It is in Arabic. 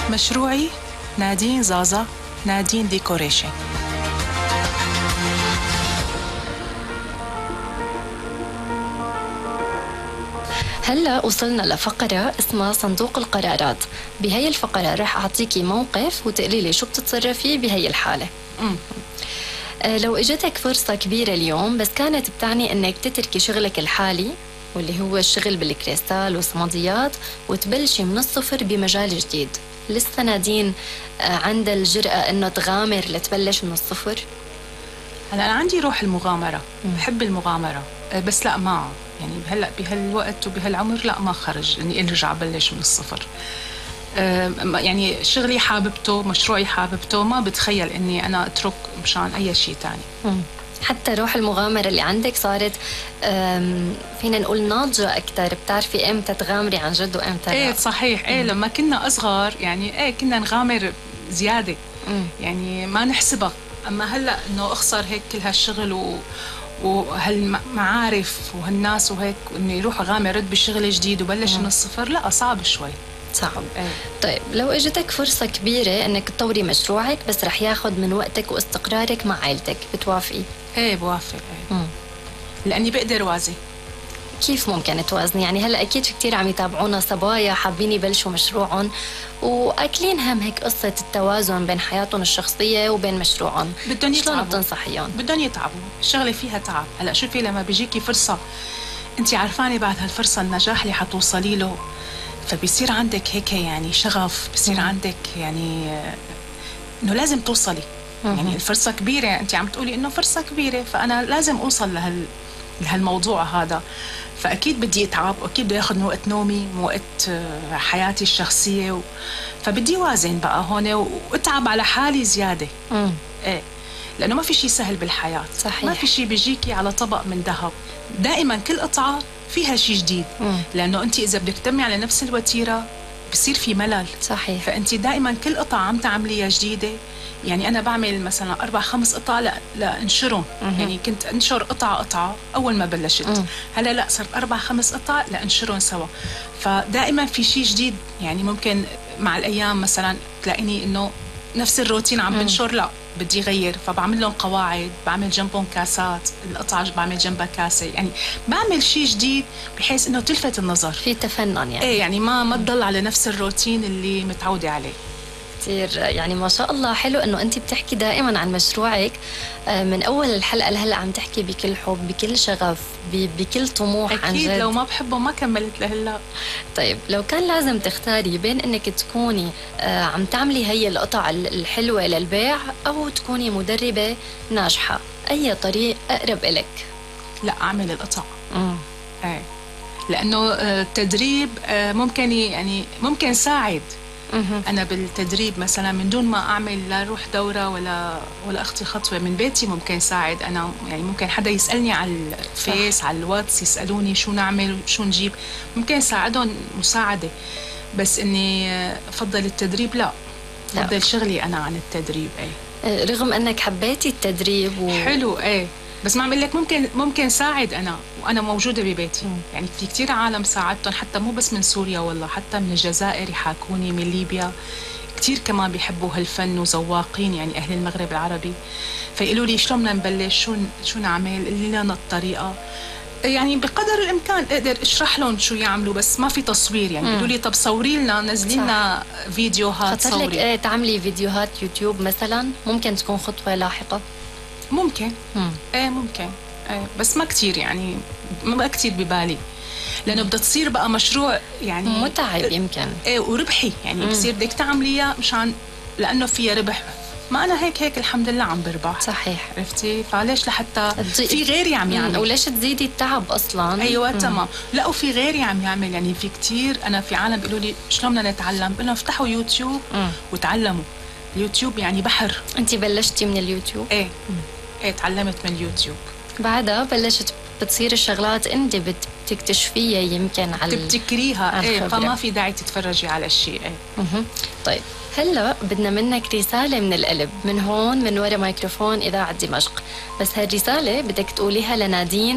مشروعي نادين زازا، نادين ديكوريشن. هلا وصلنا لفقرة اسمها صندوق القرارات. بهي الفقرة رح أعطيكي موقف وتقولي لي شو بتتصرفي بهي الحالة. لو اجتك فرصة كبيرة اليوم بس كانت بتعني انك تتركي شغلك الحالي واللي هو الشغل بالكريستال والصمديات وتبلشي من الصفر بمجال جديد، لسه نادين عندها الجرأة انه تغامر لتبلش من الصفر؟ هلا انا عندي روح المغامرة، بحب المغامرة، بس لا ما يعني هلا بهالوقت وبهالعمر لا ما خرج اني ارجع بلش من الصفر. يعني شغلي حاببته، مشروعي حاببته، ما بتخيل اني انا اترك مشان اي شيء ثاني. حتى روح المغامرة اللي عندك صارت فينا نقول ناضجة أكثر، بتعرفي إمتى تغامري عن جد وإمتى لا. إيه صحيح. إيه لما كنا أصغر يعني إيه كنا نغامر زيادة، يعني ما نحسبها. أما هلأ إنه أخسر هيك كل هالشغل وهالمعارف وهالناس وهيك، إني أروح أغامر رد بشغل جديد وبلش من الصفر، لا صعب شوي. صعب. طيب لو اجتك فرصة كبيرة انك تطوري مشروعك بس رح ياخذ من وقتك واستقرارك مع عائلتك، بتوافقي؟ ايه بوافق. لاني بقدر وازي. كيف ممكن توازني؟ يعني هلا اكيد في كثير عم يتابعونا صبايا حابين يبلشوا مشروعهم واكلين هم هيك قصة التوازن بين حياتهم الشخصية وبين مشروعهم، بدهم يتعبوا. شلون بتنصحيهم؟ بدهم يتعبوا، الشغلة فيها تعب. هلا شوفي لما بيجيكي فرصة انت عارفاني بعد هالفرصة النجاح اللي حتوصلي له، فبيصير عندك هيك يعني شغف، بيصير عندك يعني انه لازم توصلي. يعني الفرصة كبيرة، انت عم تقولي انه فرصة كبيرة فانا لازم اوصل لهالموضوع هذا، فاكيد بدي اتعب واكيد بده ياخذ من وقت نومي، من وقت حياتي الشخصية فبدي وازن بقى هون واتعب على حالي زيادة. ايه لانه ما في شيء سهل بالحياة. صحيح. ما في شيء بيجيكي على طبق من ذهب، دائما كل قطعة فيها شيء جديد. لأنه أنت إذا بدك تتمي على نفس الوتيرة بصير في ملل. صحيح. فأنت دائما كل قطعة عم تعمليها جديدة. يعني أنا بعمل مثلا 4-5 قطع لأنشرهم. يعني كنت أنشر قطعة أول ما بلشت. هلا لا صرت 4-5 قطع لأنشرهم سوا. فدائما في شيء جديد. يعني ممكن مع الأيام مثلا تلاقيني إنه نفس الروتين عم بنشر، لا بدي غير، فبعمل لهم قواعد، بعمل جنبهم كاسات، القطعة بعمل جنبها كاسة، يعني بعمل شيء جديد بحيث انه تلفت النظر، في تفنن يعني. ايه يعني ما تضل على نفس الروتين اللي متعودة عليه. كثير يعني ما شاء الله حلو انه انت بتحكي دائما عن مشروعك من اول الحلقه لهلا، عم تحكي بكل حب، بكل شغف، بكل طموح. أكيد عن جد لو ما بحبه ما كملت لهلا. طيب لو كان لازم تختاري بين انك تكوني عم تعملي هي القطع الحلوه للبيع او تكوني مدربه ناجحه، اي طريق اقرب إلك؟ لا اعمل القطع. ايه لانه التدريب ممكن يعني ممكن ساعد. أنا بالتدريب مثلا من دون ما أعمل لا أروح دورة ولا أخطي خطوة من بيتي ممكن ساعد. أنا يعني ممكن حدا يسألني على الفيس على الواتس، يسألوني شو نعمل وشو نجيب، ممكن ساعدهم مساعدة. بس إني أفضل التدريب لا، أفضل شغلي أنا عن التدريب. إيه رغم أنك حبيتي التدريب حلو. إيه بس ما عم لك ممكن ساعد أنا وأنا موجودة ببيتي. يعني في كتير عالم ساعدتهم، حتى مو بس من سوريا والله، حتى من الجزائر يحاكوني، من ليبيا كتير كمان بيحبوا هالفن وزواقين، يعني أهل المغرب العربي، فيقولوا لي شلون بدنا نبلش، شو نعمل، اللي لنا الطريقة. يعني بقدر الإمكان أقدر أشرح لهم شو يعملوا، بس ما في تصوير. يعني بيقولوا لي طب صوري لنا، نزلي لنا فيديوهات. خطر لك إيه تعملي فيديوهات يوتيوب مثلا؟ ممكن تكون خطوة لاحقة. ممكن. ايه ممكن. ايه بس ما كتير، يعني ما كتير ببالي، لانه بدها تصير بقى مشروع يعني متعب يمكن. ايه وربحي، يعني بصير بدك تعمليها مشان لانه فيها ربح. ما انا هيك الحمد لله عم بربح. صحيح. عرفتي؟ فليش لحتى في غيري عم يعمل، وليش تزيدي التعب اصلا؟ ايوه تمام. لا وفي غيري عم يعمل، يعني في كتير. انا في عالم بيقولوا لي شلون بدنا نتعلم، بقول لهم افتحوا يوتيوب وتعلموا. اليوتيوب يعني بحر. انت بلشتي من اليوتيوب؟ ايه تعلمت من اليوتيوب. بعدها بلشت بتصير الشغلات انت بتكتشفيها يمكن على تبتكريها. ايه فما في داعي تتفرجي على الشيء. طيب هلا بدنا منك رسالة من القلب، من هون من ورا ميكروفون إذاعة دمشق، بس هالرسالة بدك تقوليها لنادين